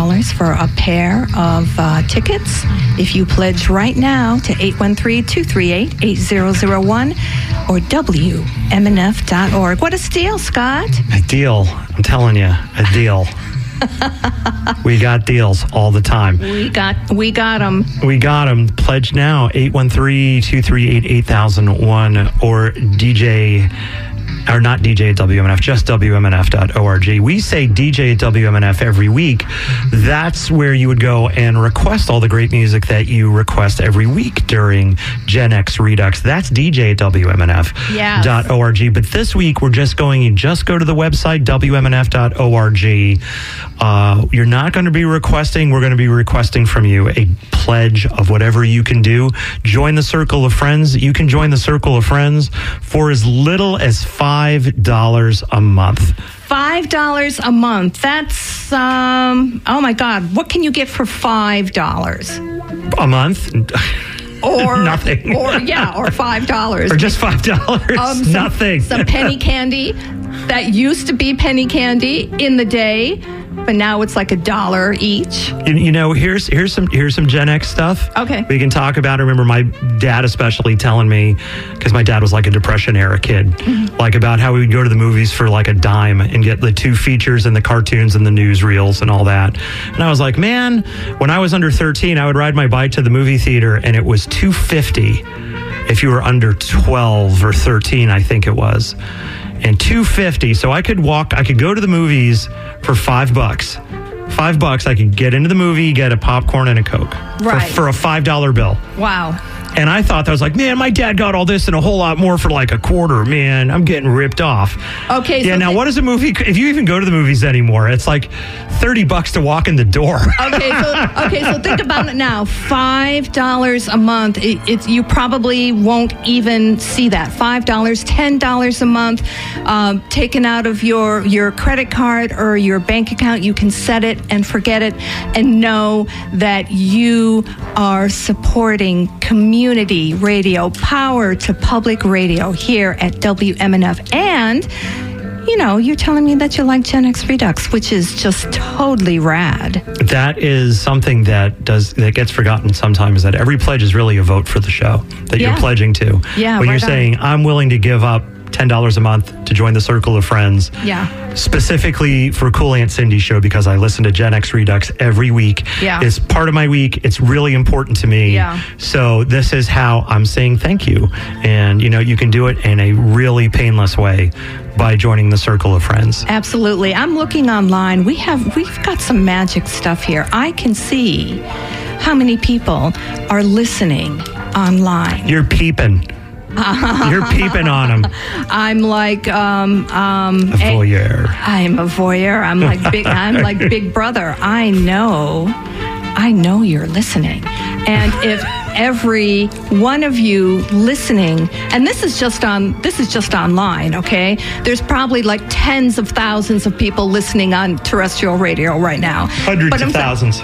$5 for a pair of tickets. If you pledge right now to 813-238-8001 or WMNF.org. What a steal, Scott. A deal. I'm telling you, a deal. We got deals all the time. We got them. We got them. Pledge now, 813-238-8001 or DJ, or not DJ at WMNF, just WMNF.org. We say DJ at WMNF every week. That's where you would go and request all the great music that you request every week during Gen X Redux. That's DJ at WMNF.org. But this week, we're just going, you just go to the website, WMNF.org. You're not going to be requesting. We're going to be requesting from you a pledge of whatever you can do. Join the Circle of Friends. You can join the Circle of Friends for as little as $5 a month. $5 a month. That's, oh my God. What can you get for $5? A month? Or nothing. Or $5. Or just $5. Nothing. Some penny candy that used to be penny candy in the day, but now it's like $1 each. You know, here's some Gen X stuff. Okay. We can talk about. I remember my dad especially telling me, because my dad was like a Depression era kid, like about how we would go to the movies for like a dime and get the 2 features and the cartoons and the newsreels and all that. And I was like, man, when I was under 13, I would ride my bike to the movie theater and it was $2.50 if you were under 12 or 13, I think it was. And $2.50, so I could go to the movies for $5. $5, I could get into the movie, get a popcorn and a Coke for a $5 bill. Wow. And I thought, I was like, man, my dad got all this and a whole lot more for like a quarter. Man, I'm getting ripped off. Okay. Yeah, so now what is a movie? If you even go to the movies anymore, it's like $30 to walk in the door. Okay, so think about it now. $5 a month. You probably won't even see that. $5, $10 a month, taken out of your credit card or your bank account. You can set it and forget it and know that you are supporting community radio, power to public radio here at WMNF. And, you know, you're telling me that you like Gen X Redux, which is just totally rad. That is something that gets forgotten sometimes, that every pledge is really a vote for the show that you're pledging to. Yeah, when you're saying, I'm willing to give up $10 a month to join the Circle of Friends. Yeah. Specifically for Cool Aunt Cindy's show, because I listen to Gen X Redux every week. Yeah. It's part of my week. It's really important to me. Yeah. So this is how I'm saying thank you. And, you know, you can do it in a really painless way by joining the Circle of Friends. Absolutely. I'm looking online. We've got some magic stuff here. I can see how many people are listening online. You're peeping. You're peeping on them. I'm like a voyeur. I'm a voyeur. I'm like Big Brother. I know you're listening. And if every one of you listening, and this is just online, okay? There's probably like tens of thousands of people listening on terrestrial radio right now. Hundreds of thousands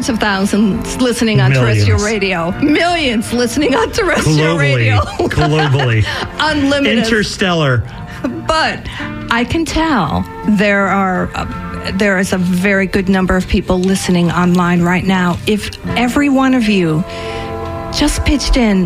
listening on terrestrial radio. Millions listening on terrestrial radio. Globally. Unlimited. Interstellar. But I can tell there is a very good number of people listening online right now. If every one of you just pitched in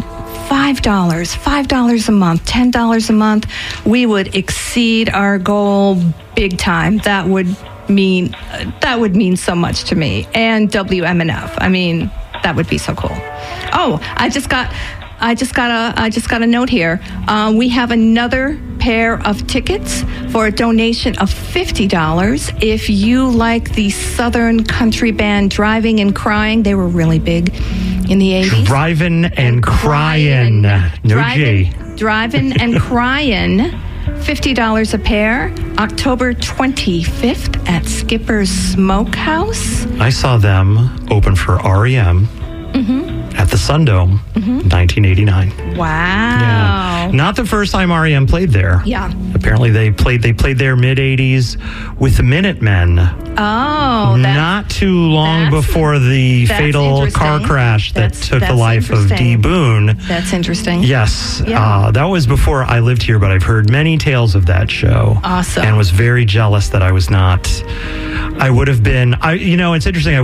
$5 a month, $10 a month, we would exceed our goal big time. That would mean so much to me and WMNF. I mean, that would be so cool. Oh, I just got a note here. We have another pair of tickets for a donation of $50. If you like the Southern country band Driving and Crying, they were really big in the 80s. Driving and Crying. No G. Driving and Crying. $50 a pair. October 25th at Skipper's Smokehouse. I saw them open for REM. At the Sundome, 1989. Wow. Yeah. Not the first time REM played there. Yeah. Apparently they played there mid-80s with the Minutemen. Oh. Not too long before the fatal car crash that took the life of Dee Boone. That's interesting. Yes. Yeah. That was before I lived here, but I've heard many tales of that show. Awesome. And was very jealous that I was not. I would have been, it's interesting.